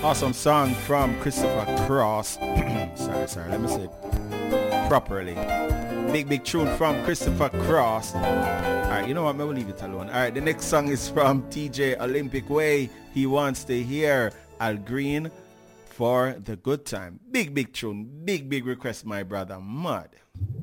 Awesome song from Christopher Cross. sorry, let me say it properly. Big tune from Christopher Cross. Alright, you know what, I will leave it alone. Alright, the next song is from TJ Olympic Way. He wants to hear Al Green for the Good Time. Big tune, big request, my brother. Mud.